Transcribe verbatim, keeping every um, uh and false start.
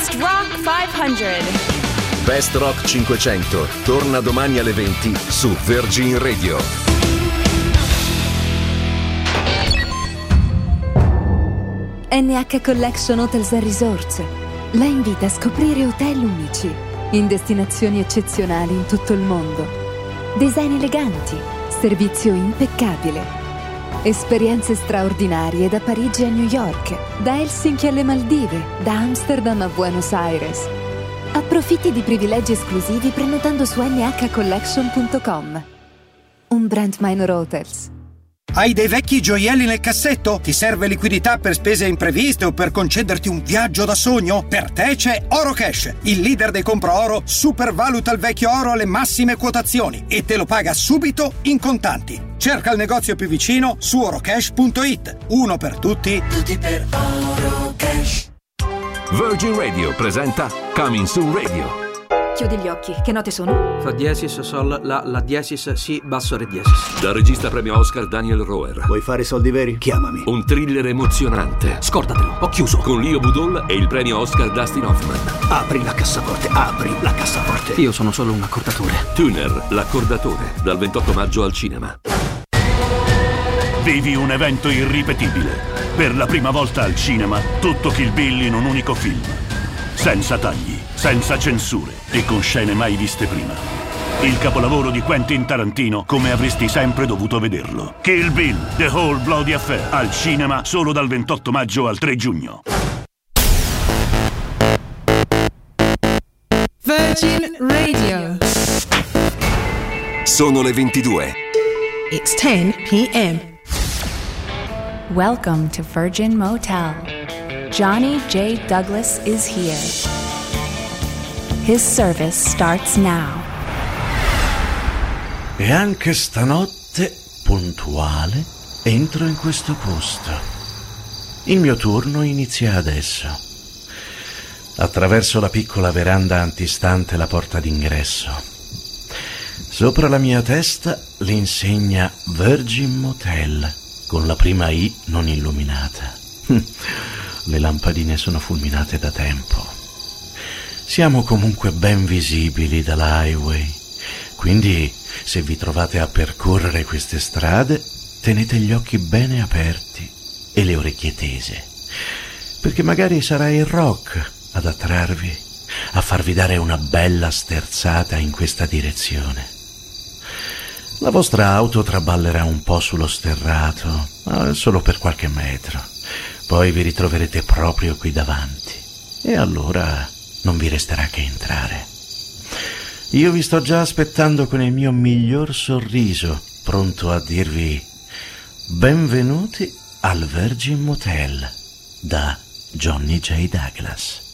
Best Rock cinquecento. Best Rock cinquecento torna domani alle venti su Virgin Radio. N H Collection Hotels and Resorts la invita a scoprire hotel unici in destinazioni eccezionali in tutto il mondo. Design eleganti, servizio impeccabile. Esperienze straordinarie da Parigi a New York, da Helsinki alle Maldive, da Amsterdam a Buenos Aires. Approfitti di privilegi esclusivi prenotando su N H collection punto com. Un brand Minor Hotels. Hai dei vecchi gioielli nel cassetto? Ti serve liquidità per spese impreviste o per concederti un viaggio da sogno? Per te c'è Orocash, il leader dei compra oro, supervaluta il vecchio oro alle massime quotazioni e te lo paga subito in contanti. Cerca il negozio più vicino su orocash punto it. Uno per tutti, tutti per Orocash. Virgin Radio presenta Coming Soon Radio. Chiudi gli occhi, che note sono? Fa diesis, sol, la, la diesis, si, basso, re diesis. Dal regista premio Oscar Daniel Roher. Vuoi fare soldi veri? Chiamami. Un thriller emozionante. Scordatelo, ho chiuso. Con Leo Budol e il premio Oscar Dustin Hoffman. Apri la cassaforte, apri la cassaforte. Io sono solo un accordatore. Tuner, l'accordatore, dal ventotto maggio al cinema. Vivi un evento irripetibile. Per la prima volta al cinema, tutto Kill Bill in un unico film. Senza tagli, senza censure e con scene mai viste prima. Il capolavoro di Quentin Tarantino come avresti sempre dovuto vederlo. Kill Bill, The Whole Bloody Affair, al cinema solo dal ventotto maggio al tre giugno. Virgin Radio. Sono le ventidue. It's ten p.m. Welcome to Virgin Motel. Johnny J. Douglas is here. His service starts now. E anche stanotte, puntuale, entro in questo posto. Il mio turno inizia adesso. Attraverso la piccola veranda antistante la porta d'ingresso. Sopra la mia testa l'insegna Virgin Motel, con la prima I non illuminata. Le lampadine sono fulminate da tempo. Siamo comunque ben visibili dalla highway, quindi se vi trovate a percorrere queste strade, tenete gli occhi bene aperti e le orecchie tese, perché magari sarà il rock ad attrarvi, a farvi dare una bella sterzata in questa direzione. La vostra auto traballerà un po' sullo sterrato, eh, solo per qualche metro. Poi vi ritroverete proprio qui davanti e allora non vi resterà che entrare. Io vi sto già aspettando con il mio miglior sorriso, pronto a dirvi benvenuti al Virgin Motel da Johnny J. Douglas.